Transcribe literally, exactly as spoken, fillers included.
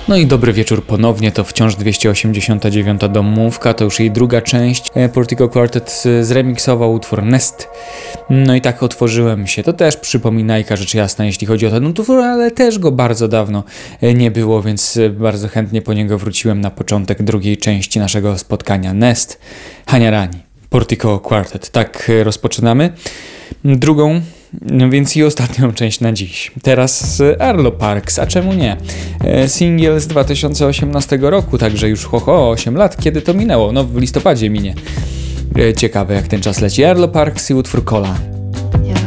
No i dobry wieczór ponownie, to wciąż dwieście osiemdziesiąta dziewiąta domówka, to już jej druga część. Portico Quartet zremiksował utwór Nest. No i tak otworzyłem się. To też przypominajka, rzecz jasna, jeśli chodzi o ten utwór, ale też go bardzo dawno nie było, więc bardzo chętnie po niego wróciłem na początek drugiej części naszego spotkania. Nest, Hania Rani, Portico Quartet. Tak rozpoczynamy drugą, no więc i ostatnią część na dziś. Teraz Arlo Parks, a czemu nie? Singiel z dwa tysiące osiemnastego roku, także już ho, ho osiem lat, kiedy to minęło? No w listopadzie minie. Ciekawe jak ten czas leci. Arlo Parks i utwór Cola.